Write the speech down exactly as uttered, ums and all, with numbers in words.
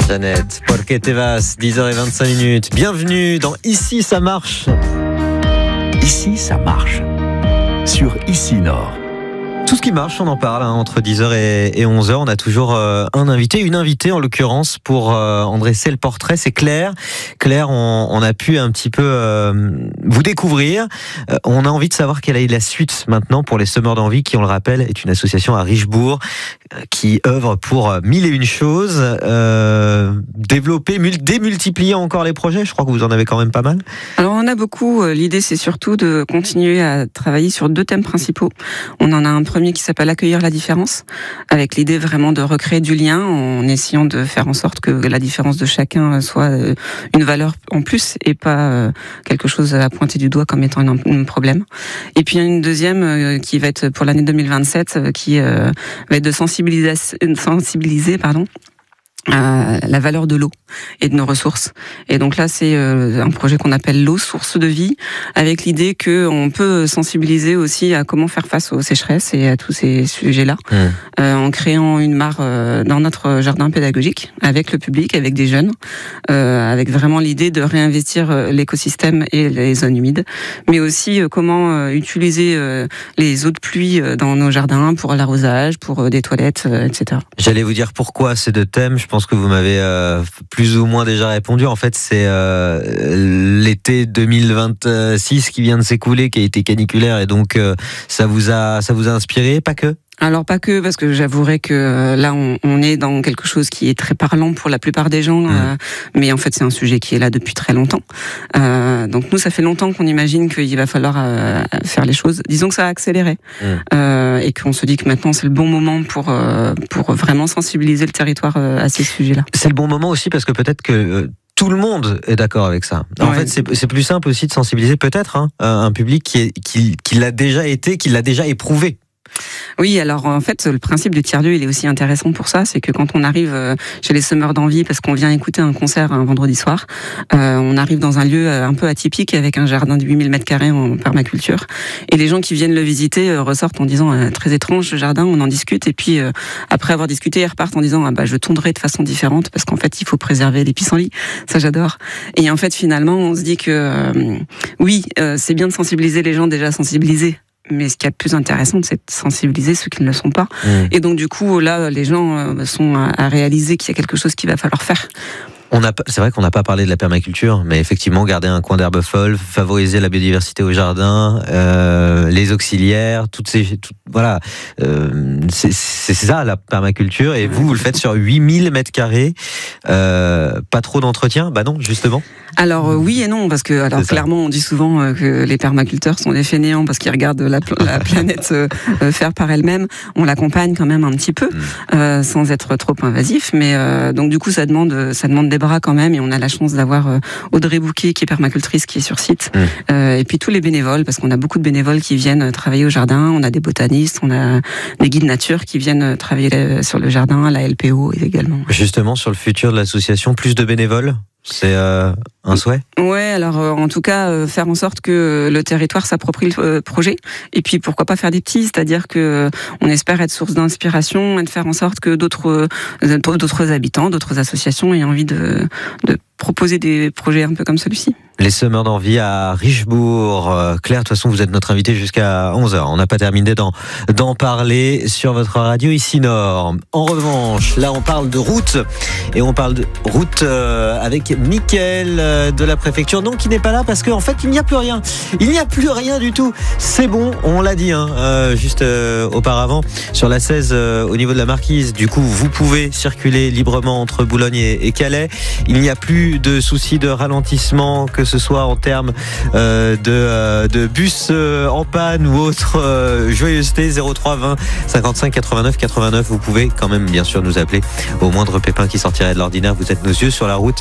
Jeannette, Porque te vas, dix heures vingt-cinq minutes. Bienvenue dans Ici ça marche. Ici ça marche. Sur Ici Nord. Tout ce qui marche, on en parle hein, entre dix heures et onze heures. On a toujours euh, un invité, une invitée en l'occurrence pour euh, en dresser le portrait. C'est Claire. Claire, on, on a pu un petit peu euh, vous découvrir. Euh, on a envie de savoir quelle est la suite maintenant pour les Semeurs d'Envie, qui, on le rappelle, est une association à Richebourg euh, qui œuvre pour mille et une choses. Euh, développer, mul- démultiplier encore les projets. Je crois que vous en avez quand même pas mal. Alors on en a beaucoup. L'idée, c'est surtout de continuer à travailler sur deux thèmes principaux. On en a un premier qui s'appelle Accueillir la différence, avec l'idée vraiment de recréer du lien en essayant de faire en sorte que la différence de chacun soit une valeur en plus et pas quelque chose à pointer du doigt comme étant un problème. Et puis une deuxième qui va être pour l'année deux mille vingt-sept, qui va être de sensibiliser, sensibiliser pardon, à la valeur de l'eau et de nos ressources. Et donc là, c'est un projet qu'on appelle l'eau, source de vie, avec l'idée qu'on peut sensibiliser aussi à comment faire face aux sécheresses et à tous ces sujets-là, mmh. euh, en créant une mare euh, dans notre jardin pédagogique, avec le public, avec des jeunes, euh, avec vraiment l'idée de réinvestir l'écosystème et les zones humides, mais aussi euh, comment euh, utiliser euh, les eaux de pluie dans nos jardins pour l'arrosage, pour des toilettes, euh, et cetera. J'allais vous dire pourquoi ces deux thèmes. Je pense que vous m'avez euh, plus ou moins déjà répondu. En fait, c'est euh, l'été deux mille vingt-six qui vient de s'écouler, qui a été caniculaire, et donc euh, ça vous a, ça vous a inspiré, pas que ? Alors pas que, parce que j'avouerai que là on, on est dans quelque chose qui est très parlant pour la plupart des gens, mmh. euh, mais en fait c'est un sujet qui est là depuis très longtemps. Euh, donc nous ça fait longtemps qu'on imagine qu'il va falloir euh, faire les choses. Disons que ça a accéléré mmh. euh, et qu'on se dit que maintenant c'est le bon moment pour euh, pour vraiment sensibiliser le territoire euh, à ces sujets-là. C'est le bon moment aussi parce que peut-être que euh, tout le monde est d'accord avec ça. En ouais. fait, c'est, c'est plus simple aussi de sensibiliser peut-être hein, un public qui, est, qui, qui l'a déjà été, qui l'a déjà éprouvé. Oui, alors en fait, le principe du tiers-lieu, il est aussi intéressant pour ça. C'est que quand on arrive chez les Semeurs d'Envie, parce qu'on vient écouter un concert un vendredi soir, euh, on arrive dans un lieu un peu atypique avec un jardin de huit mille mètres carrés en permaculture. Et les gens qui viennent le visiter euh, ressortent en disant euh, très étrange ce jardin, on en discute. Et puis euh, après avoir discuté, ils repartent en disant ah bah je tondrai de façon différente parce qu'en fait il faut préserver les pissenlits. Ça j'adore. Et en fait finalement on se dit que euh, oui, euh, c'est bien de sensibiliser les gens déjà sensibilisés. Mais ce qui est le plus intéressant, c'est de sensibiliser ceux qui ne le sont pas. Mmh. Et donc, du coup, là, les gens sont à réaliser qu'il y a quelque chose qu'il va falloir faire. On a, c'est vrai qu'on n'a pas parlé de la permaculture, mais effectivement, garder un coin d'herbe folle, favoriser la biodiversité au jardin, euh, les auxiliaires, toutes ces, tout, voilà, euh, c'est, c'est ça la permaculture. Et vous, vous le faites sur huit mille mètres carrés, euh, pas trop d'entretien, bah non, justement. Alors euh, oui et non, parce que alors clairement, on dit souvent euh, que les permaculteurs sont des fainéants parce qu'ils regardent la, la planète euh, faire par elle-même. On l'accompagne quand même un petit peu, mmh. euh, sans être trop invasif, mais euh, donc du coup, ça demande, ça demande des bras quand même, et on a la chance d'avoir euh, Audrey Bouquet qui est permacultrice qui est sur site, mmh. euh, et puis tous les bénévoles, parce qu'on a beaucoup de bénévoles qui viennent travailler au jardin, on a des botanistes, on a des guides nature qui viennent travailler sur le jardin, la L P O également. Justement, sur le futur de l'association, plus de bénévoles ? C'est euh, un souhait ? Ouais, alors euh, en tout cas, euh, faire en sorte que le territoire s'approprie le euh, projet, et puis pourquoi pas faire des petits, c'est-à-dire que euh, on espère être source d'inspiration et de faire en sorte que d'autres euh, d'autres habitants, d'autres associations aient envie de, de proposer des projets un peu comme celui-ci. Les Semeurs d'Envie à Richebourg. Claire, de toute façon, vous êtes notre invitée jusqu'à onze heures. On n'a pas terminé d'en, d'en parler sur votre radio Ici Nord. En revanche, là, on parle de route. Et on parle de route euh, avec Mickaël euh, de la préfecture. Non, qui n'est pas là parce qu'en fait, il n'y a plus rien. Il n'y a plus rien du tout. C'est bon, on l'a dit hein, euh, juste euh, auparavant. Sur la seize, euh, au niveau de la Marquise, du coup, vous pouvez circuler librement entre Boulogne et, et Calais. Il n'y a plus de soucis de ralentissement, que ce soit en termes euh, de, euh, de bus euh, en panne ou autre euh, joyeuseté. Zéro trois vingt cinquante-cinq quatre-vingt-neuf quatre-vingt-neuf. Vous pouvez quand même bien sûr nous appeler au moindre pépin qui sortirait de l'ordinaire. Vous êtes nos yeux sur la route.